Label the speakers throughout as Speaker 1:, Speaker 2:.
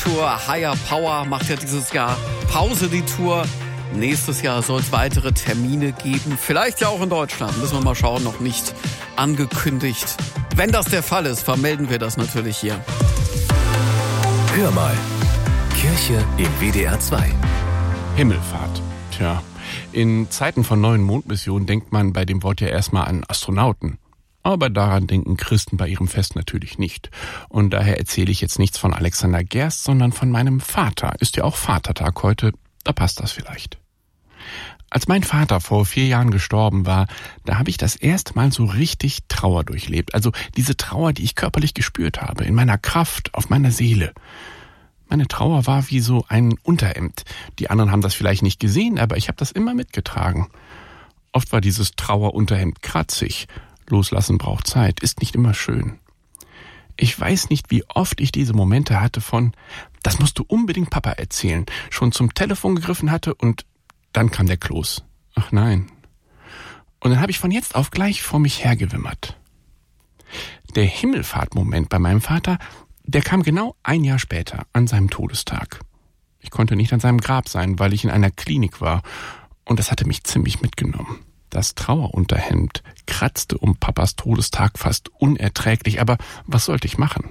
Speaker 1: Tour Higher Power macht ja dieses Jahr Pause, die Tour. Nächstes Jahr soll es weitere Termine geben. Vielleicht ja auch in Deutschland. Müssen wir mal schauen, noch nicht angekündigt. Wenn das der Fall ist, vermelden wir das natürlich hier.
Speaker 2: Hör mal. Kirche im WDR 2.
Speaker 3: Himmelfahrt. Tja, in Zeiten von neuen Mondmissionen denkt man bei dem Wort ja erstmal an Astronauten. Aber daran denken Christen bei ihrem Fest natürlich nicht. Und daher erzähle ich jetzt nichts von Alexander Gerst, sondern von meinem Vater. Ist ja auch Vatertag heute, da passt das vielleicht. Als mein Vater vor 4 Jahren gestorben war, da habe ich das erste Mal so richtig Trauer durchlebt. Also diese Trauer, die ich körperlich gespürt habe, in meiner Kraft, auf meiner Seele. Meine Trauer war wie so ein Unterhemd. Die anderen haben das vielleicht nicht gesehen, aber ich habe das immer mitgetragen. Oft war dieses Trauerunterhemd kratzig. Loslassen braucht Zeit, ist nicht immer schön. Ich weiß nicht, wie oft ich diese Momente hatte von, das musst du unbedingt Papa erzählen, schon zum Telefon gegriffen hatte und dann kam der Kloß. Ach nein. Und dann habe ich von jetzt auf gleich vor mich hergewimmert. Der Himmelfahrtmoment bei meinem Vater, der kam genau 1 Jahr später, an seinem Todestag. Ich konnte nicht an seinem Grab sein, weil ich in einer Klinik war. Und das hatte mich ziemlich mitgenommen. Das Trauerunterhemd kratzte um Papas Todestag fast unerträglich, aber was sollte ich machen?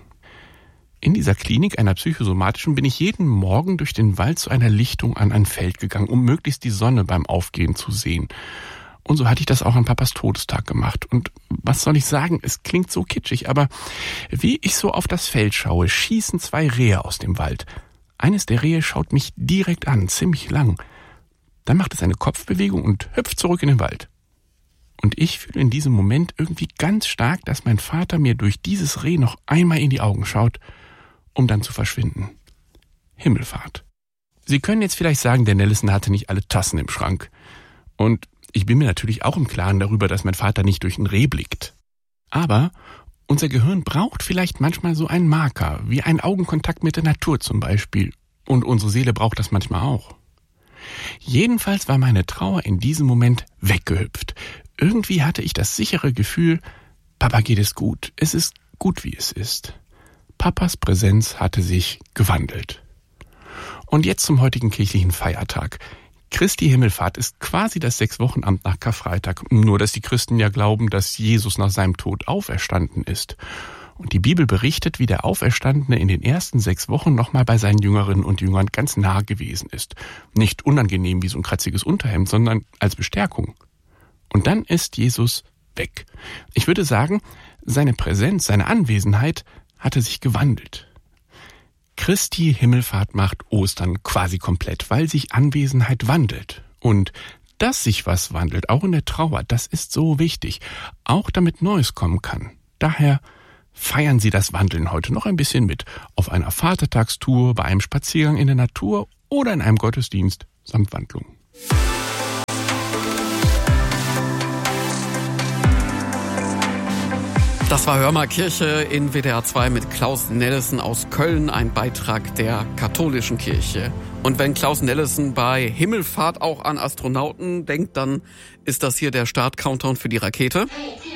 Speaker 3: In dieser Klinik, einer psychosomatischen, bin ich jeden Morgen durch den Wald zu einer Lichtung an ein Feld gegangen, um möglichst die Sonne beim Aufgehen zu sehen. Und so hatte ich das auch an Papas Todestag gemacht. Und was soll ich sagen, es klingt so kitschig, aber wie ich so auf das Feld schaue, schießen 2 Rehe aus dem Wald. Eines der Rehe schaut mich direkt an, ziemlich lang. Dann macht es eine Kopfbewegung und hüpft zurück in den Wald. Und ich fühle in diesem Moment irgendwie ganz stark, dass mein Vater mir durch dieses Reh noch einmal in die Augen schaut, um dann zu verschwinden. Himmelfahrt. Sie können jetzt vielleicht sagen, der Nellison hatte nicht alle Tassen im Schrank. Und ich bin mir natürlich auch im Klaren darüber, dass mein Vater nicht durch ein Reh blickt. Aber unser Gehirn braucht vielleicht manchmal so einen Marker, wie einen Augenkontakt mit der Natur zum Beispiel. Und unsere Seele braucht das manchmal auch. Jedenfalls war meine Trauer in diesem Moment weggehüpft. Irgendwie hatte ich das sichere Gefühl, Papa geht es gut. Es ist gut, wie es ist. Papas Präsenz hatte sich gewandelt. Und jetzt zum heutigen kirchlichen Feiertag. Christi Himmelfahrt ist quasi das 6-Wochenamt nach Karfreitag. Nur, dass die Christen ja glauben, dass Jesus nach seinem Tod auferstanden ist. Und die Bibel berichtet, wie der Auferstandene in den ersten 6 Wochen nochmal bei seinen Jüngerinnen und Jüngern ganz nah gewesen ist. Nicht unangenehm wie so ein kratziges Unterhemd, sondern als Bestärkung. Und dann ist Jesus weg. Ich würde sagen, seine Präsenz, seine Anwesenheit hatte sich gewandelt. Christi Himmelfahrt macht Ostern quasi komplett, weil sich Anwesenheit wandelt. Und dass sich was wandelt, auch in der Trauer, das ist so wichtig, auch damit Neues kommen kann. Daher feiern Sie das Wandeln heute noch ein bisschen mit, auf einer Vatertagstour, bei einem Spaziergang in der Natur oder in einem Gottesdienst samt Wandlung.
Speaker 1: Das war Hör mal Kirche in WDR 2 mit Klaus Nellison aus Köln, ein Beitrag der katholischen Kirche. Und wenn Klaus Nellison bei Himmelfahrt auch an Astronauten denkt, dann ist das hier der Start-Countdown für die Rakete.
Speaker 4: 3,